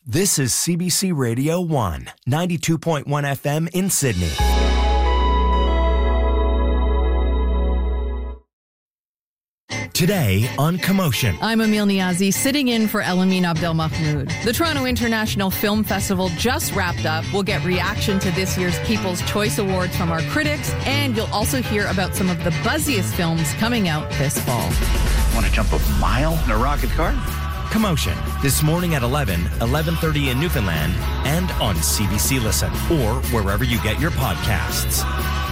This is CBC Radio 1, 92.1 FM in Sydney. Today on Commotion. I'm Emil Niazi, sitting in for Elamin Abdelmahmoud. The Toronto International Film Festival just wrapped up. We'll get reaction to this year's People's Choice Awards from our critics, and you'll also hear about some of the buzziest films coming out this fall. Want to jump a mile in a rocket car? Commotion, this morning at 11:30 in Newfoundland, and on CBC Listen, or wherever you get your podcasts.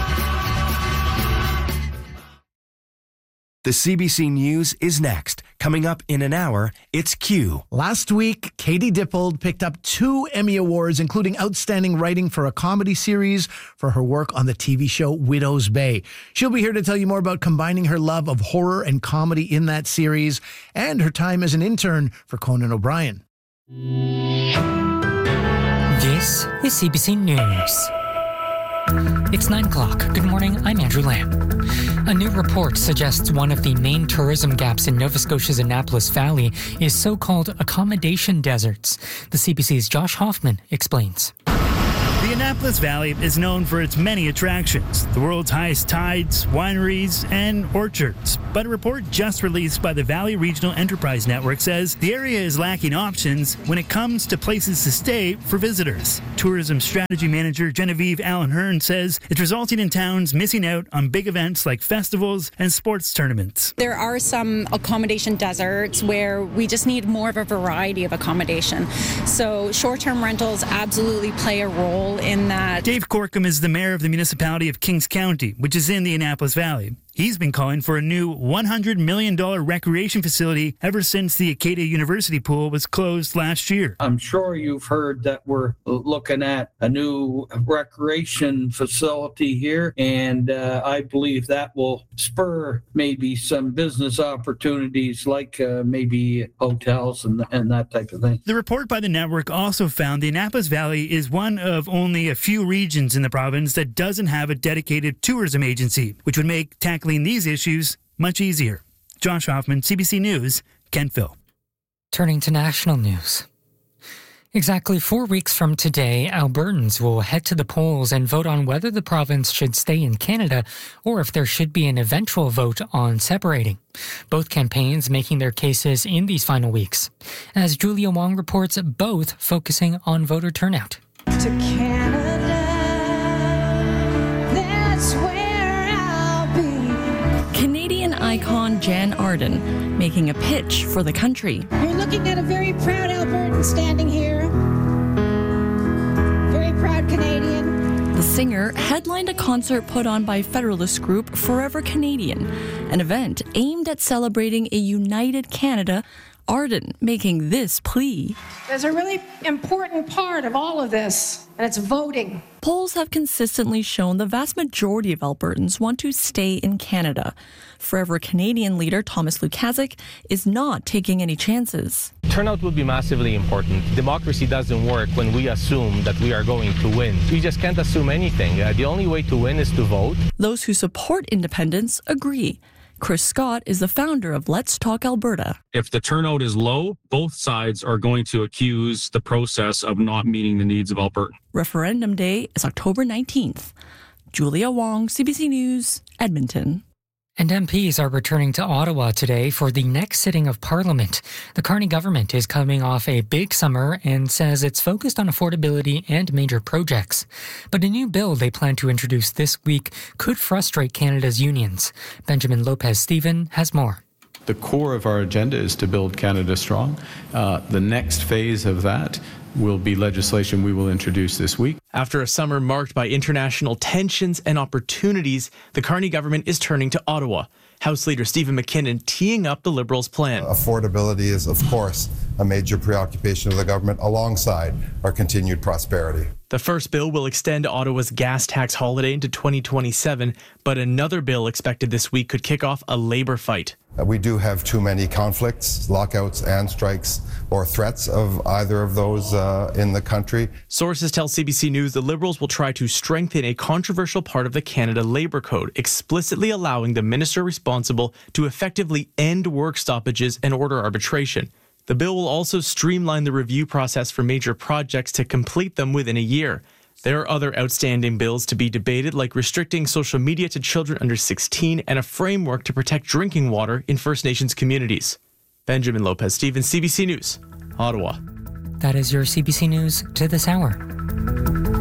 The CBC News is next. Coming up in an hour, it's Q. Last week, Katie Dippold picked up 2 Emmy Awards, including Outstanding Writing for a Comedy Series for her work on the TV show Widow's Bay. She'll be here to tell you more about combining her love of horror and comedy in that series and her time as an intern for Conan O'Brien. This is CBC News. It's 9 o'clock. Good morning, I'm Andrew Lamb. A new report suggests one of the main tourism gaps in Nova Scotia's Annapolis Valley is so-called accommodation deserts. The CBC's Josh Hoffman explains. The Annapolis Valley is known for its many attractions, the world's highest tides, wineries, and orchards. But a report just released by the Valley Regional Enterprise Network says the area is lacking options when it comes to places to stay for visitors. Tourism Strategy Manager Genevieve Allen Hearn says it's resulting in towns missing out on big events like festivals and sports tournaments. There are some accommodation deserts where we just need more of a variety of accommodation. So short-term rentals absolutely play a role in that. Dave Corkum is the mayor of the municipality of Kings County, which is in the Annapolis Valley. He's been calling for a new $100 million recreation facility ever since the Acadia University pool was closed last year. I'm sure you've heard that we're looking at a new recreation facility here, and I believe that will spur maybe some business opportunities like maybe hotels and that type of thing. The report by the network also found the Annapolis Valley is one of only a few regions in the province that doesn't have a dedicated tourism agency, which would make tackling these issues much easier. Josh Hoffman, CBC News, Kentville. Turning to national news. Exactly 4 weeks from today, Albertans will head to the polls and vote on whether the province should stay in Canada or if there should be an eventual vote on separating. Both campaigns making their cases in these final weeks. As Julia Wong reports, both focusing on voter turnout. To Canada, that's where I'll be. Canadian icon Jan Arden making a pitch for the country. You're looking at a very proud Albertan standing here. Very proud Canadian. The singer headlined a concert put on by Federalist group Forever Canadian, an event aimed at celebrating a united Canada. Arden making this plea. There's a really important part of all of this, and it's voting. Polls have consistently shown the vast majority of Albertans want to stay in Canada. Forever Canadian leader Thomas Lukaszuk is not taking any chances. Turnout will be massively important. Democracy doesn't work when we assume that we are going to win. We just can't assume anything. The only way to win is to vote. Those who support independence agree. Chris Scott is the founder of Let's Talk Alberta. If the turnout is low, both sides are going to accuse the process of not meeting the needs of Alberta. Referendum Day is October 19th. Julia Wong, CBC News, Edmonton. And MPs are returning to Ottawa today for the next sitting of Parliament. The Carney government is coming off a big summer and says it's focused on affordability and major projects. But a new bill they plan to introduce this week could frustrate Canada's unions. Benjamin Lopez-Steven has more. The core of our agenda is to build Canada strong. The next phase of that will be legislation we will introduce this week. After a summer marked by international tensions and opportunities, the Carney government is turning to Ottawa. House Leader Stephen McKinnon teeing up the Liberals' plan. Affordability is, of course, a major preoccupation of the government alongside our continued prosperity. The first bill will extend Ottawa's gas tax holiday into 2027, but another bill expected this week could kick off a Labour fight. We do have too many conflicts, lockouts and strikes or threats of either of those in the country. Sources tell CBC News the Liberals will try to strengthen a controversial part of the Canada Labour Code, explicitly allowing the minister responsible to effectively end work stoppages and order arbitration. The bill will also streamline the review process for major projects to complete them within a year. There are other outstanding bills to be debated, like restricting social media to children under 16 and a framework to protect drinking water in First Nations communities. Benjamin Lopez-Stevens, CBC News, Ottawa. That is your CBC News to this hour.